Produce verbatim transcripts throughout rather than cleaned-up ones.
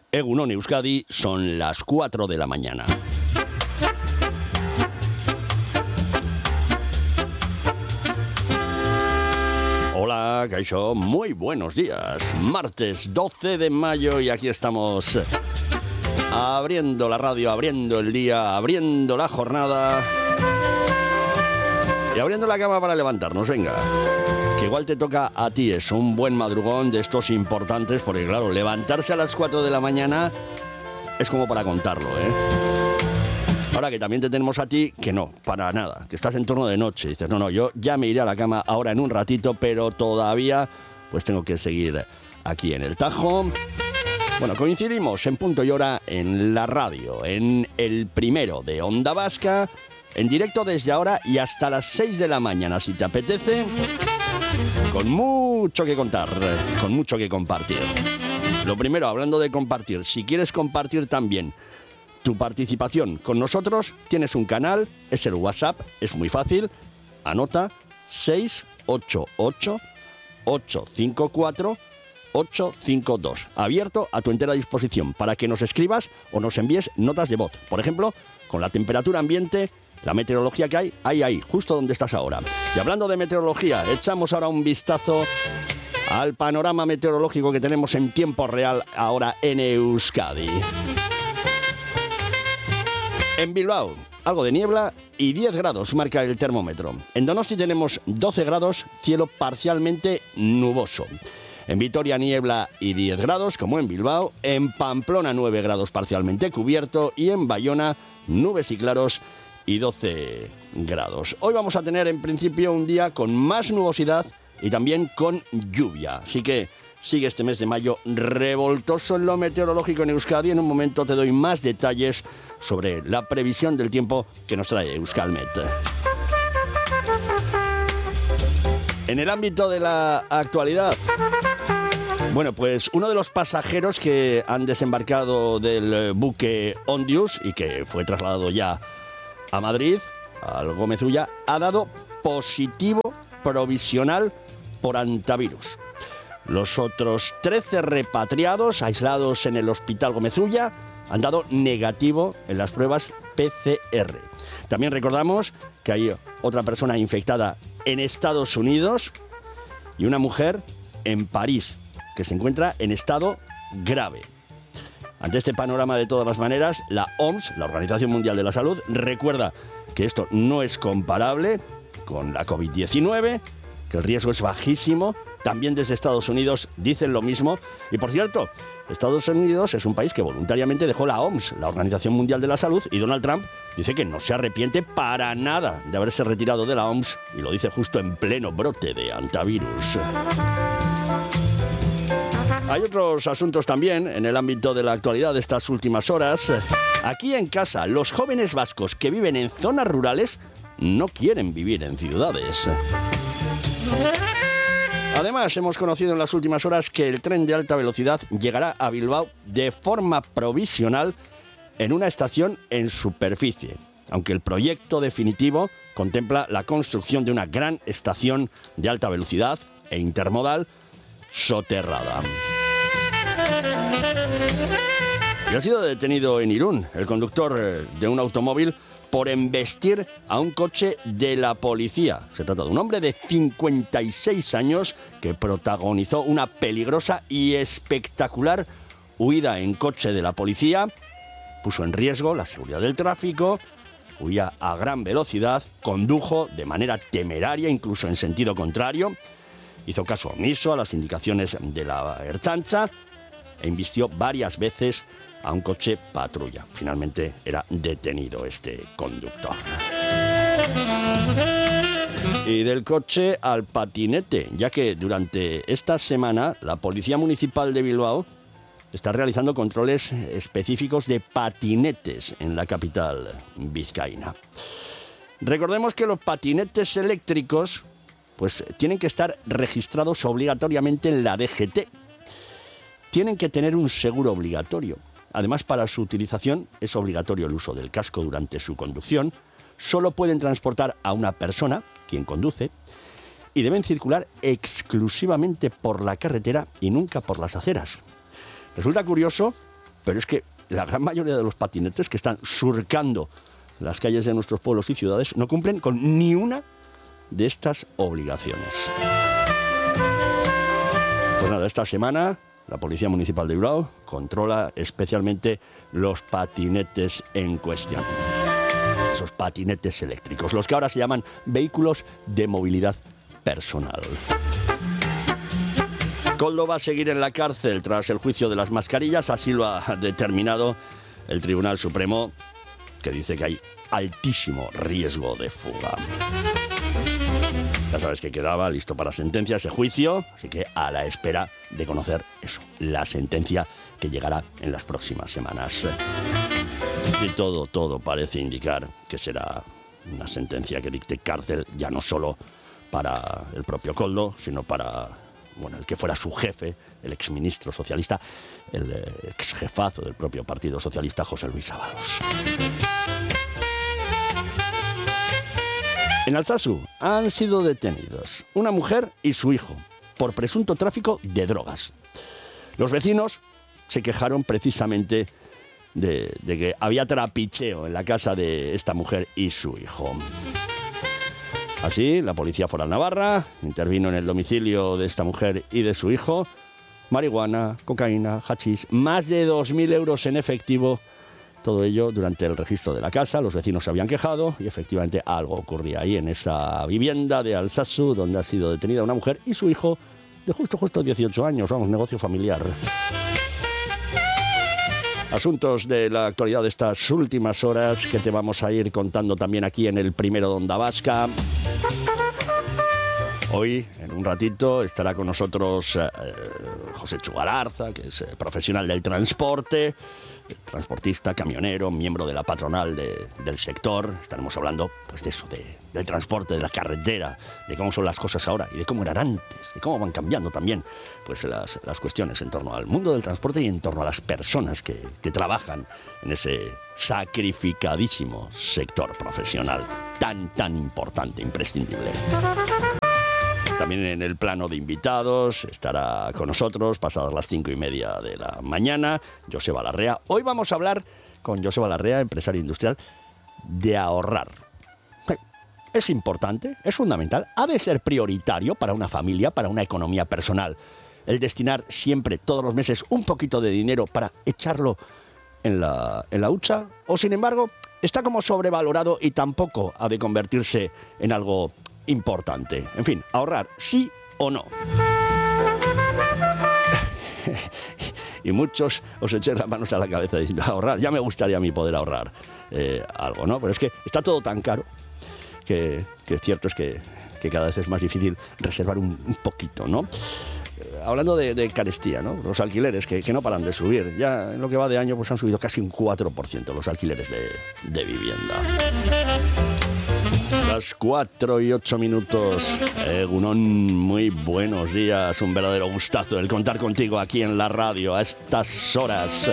Egunon Euskadi, son las cuatro de la mañana. Hola, Kaixo, muy buenos días. Martes doce de mayo y aquí estamos abriendo la radio, abriendo el día, abriendo la jornada y abriendo la cama para levantarnos, venga. Que igual te toca a ti, es un buen madrugón de estos importantes, porque claro, levantarse a las cuatro de la mañana es como para contarlo, ¿eh? Ahora que también te tenemos a ti, que no, para nada, que estás en turno de noche, dices, no, no, yo ya me iré a la cama ahora en un ratito, pero todavía pues tengo que seguir aquí en el Tajo. Bueno, coincidimos en punto y hora en la radio, en el primero de Onda Vasca, en directo desde ahora y hasta las seis de la mañana, si te apetece, con mucho que contar, con mucho que compartir. Lo primero, hablando de compartir, si quieres compartir también tu participación con nosotros, tienes un canal, es el WhatsApp, es muy fácil, anota seis ocho ocho, ocho cinco cuatro, ocho cinco dos, abierto a tu entera disposición para que nos escribas o nos envíes notas de voz, por ejemplo, con la temperatura ambiente, la meteorología que hay, ahí, ahí, justo donde estás ahora. Y hablando de meteorología, echamos ahora un vistazo al panorama meteorológico que tenemos en tiempo real ahora en Euskadi. En Bilbao, algo de niebla y diez grados marca el termómetro. En Donosti tenemos doce grados, cielo parcialmente nuboso. En Vitoria, niebla y diez grados, como en Bilbao. En Pamplona, nueve grados parcialmente cubierto. Y en Bayona, nubes y claros y doce grados. Hoy vamos a tener en principio un día con más nubosidad y también con lluvia. Así que sigue este mes de mayo revoltoso en lo meteorológico en Euskadi. En un momento te doy más detalles sobre la previsión del tiempo que nos trae Euskalmet. En el ámbito de la actualidad, bueno, pues uno de los pasajeros que han desembarcado del buque Ondius y que fue trasladado ya a Madrid, al Gómez Ulla, ha dado positivo provisional por hantavirus. Los otros trece repatriados aislados en el Hospital Gómez Ulla han dado negativo en las pruebas P C R. También recordamos que hay otra persona infectada en Estados Unidos y una mujer en París que se encuentra en estado grave. Ante este panorama, de todas las maneras, la O M S, la Organización Mundial de la Salud, recuerda que esto no es comparable con la covid diecinueve, que el riesgo es bajísimo. También desde Estados Unidos dicen lo mismo. Y por cierto, Estados Unidos es un país que voluntariamente dejó la O M S, la Organización Mundial de la Salud, y Donald Trump dice que no se arrepiente para nada de haberse retirado de la O M S, y lo dice justo en pleno brote de hantavirus. Hay otros asuntos también en el ámbito de la actualidad de estas últimas horas. Aquí en casa, los jóvenes vascos que viven en zonas rurales no quieren vivir en ciudades. Además, hemos conocido en las últimas horas que el tren de alta velocidad llegará a Bilbao de forma provisional en una estación en superficie, aunque el proyecto definitivo contempla la construcción de una gran estación de alta velocidad e intermodal soterrada. Y ha sido detenido en Irún el conductor de un automóvil por embestir a un coche de la policía. Se trata de un hombre de cincuenta y seis años que protagonizó una peligrosa y espectacular huida en coche de la policía, puso en riesgo la seguridad del tráfico, huía a gran velocidad, condujo de manera temeraria, incluso en sentido contrario, hizo caso omiso a las indicaciones de la Ertzaintza e embistió varias veces a un coche patrulla. Finalmente era detenido este conductor. Y del coche al patinete, ya que durante esta semana la Policía Municipal de Bilbao está realizando controles específicos de patinetes en la capital vizcaína. Recordemos que los patinetes eléctricos pues tienen que estar registrados obligatoriamente en la D G T. Tienen que tener un seguro obligatorio. Además, para su utilización es obligatorio el uso del casco durante su conducción. Solo pueden transportar a una persona, quien conduce, y deben circular exclusivamente por la carretera y nunca por las aceras. Resulta curioso pero es que la gran mayoría de los patinetes que están surcando las calles de nuestros pueblos y ciudades no cumplen con ni una de estas obligaciones. Pues nada, esta semana la Policía Municipal de Bilbao controla especialmente los patinetes en cuestión. Esos patinetes eléctricos, los que ahora se llaman vehículos de movilidad personal. Koldo va a seguir en la cárcel tras el juicio de las mascarillas, así lo ha determinado el Tribunal Supremo, que dice que hay altísimo riesgo de fuga. Ya sabes que quedaba listo para sentencia ese juicio, así que a la espera de conocer eso, la sentencia que llegará en las próximas semanas. Y todo, todo parece indicar que será una sentencia que dicte cárcel ya no solo para el propio Koldo, sino para, bueno, el que fuera su jefe, el exministro socialista, el exjefazo del propio Partido Socialista, José Luis Ábalos. En Altsasu han sido detenidos una mujer y su hijo por presunto tráfico de drogas. Los vecinos se quejaron precisamente de, de que había trapicheo en la casa de esta mujer y su hijo. Así, la Policía Foral Navarra intervino en el domicilio de esta mujer y de su hijo. Marihuana, cocaína, hachís, más de dos mil euros en efectivo. Todo ello durante el registro de la casa. Los vecinos se habían quejado y efectivamente algo ocurría ahí en esa vivienda de Altsasu, donde ha sido detenida una mujer y su hijo de justo, justo dieciocho años. Vamos, negocio familiar. Asuntos de la actualidad de estas últimas horas que te vamos a ir contando también aquí en el Primero de Onda Vasca. Hoy, en un ratito, estará con nosotros eh, José Chugalarza, que es eh, profesional del transporte, transportista, camionero, miembro de la patronal de, del sector. Estaremos hablando pues, de eso, de, del transporte, de la carretera, de cómo son las cosas ahora y de cómo eran antes, de cómo van cambiando también pues, las, las cuestiones en torno al mundo del transporte y en torno a las personas que, que trabajan en ese sacrificadísimo sector profesional tan, tan importante, imprescindible. También en el plano de invitados estará con nosotros, pasadas las cinco y media de la mañana, Joseba Larrea. Hoy vamos a hablar con Joseba Larrea, empresario industrial, de ahorrar. Es importante, es fundamental, ha de ser prioritario para una familia, para una economía personal, el destinar siempre, todos los meses, un poquito de dinero para echarlo en la, en la hucha, o sin embargo, está como sobrevalorado y tampoco ha de convertirse en algo importante. En fin, ahorrar, sí o no. Y muchos os echéis las manos a la cabeza diciendo, ahorrar, ya me gustaría a mí poder ahorrar eh, algo, ¿no? Pero es que está todo tan caro que, que cierto es que, que cada vez es más difícil reservar un, un poquito, ¿no? Eh, hablando de, de carestía, ¿no? Los alquileres que, que no paran de subir. Ya en lo que va de año pues han subido casi un cuatro por ciento los alquileres de, de vivienda. Las cuatro y ocho minutos. Egunon, muy buenos días. Un verdadero gustazo el contar contigo aquí en la radio a estas horas.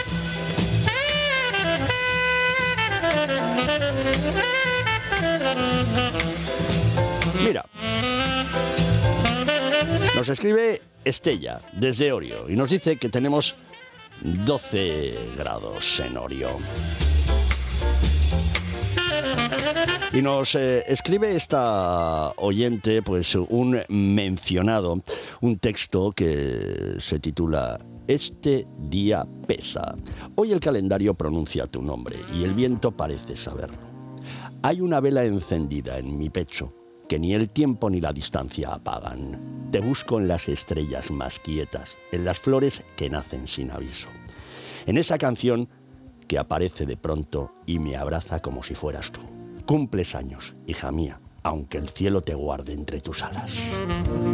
Mira, nos escribe Estella desde Orio y nos dice que tenemos doce grados en Orio. Y nos eh, escribe esta oyente pues un mencionado, un texto que se titula Este día pesa. Hoy el calendario pronuncia tu nombre y el viento parece saberlo. Hay una vela encendida en mi pecho que ni el tiempo ni la distancia apagan. Te busco en las estrellas más quietas, en las flores que nacen sin aviso. En esa canción que aparece de pronto y me abraza como si fueras tú. Cumples años, hija mía, aunque el cielo te guarde entre tus alas.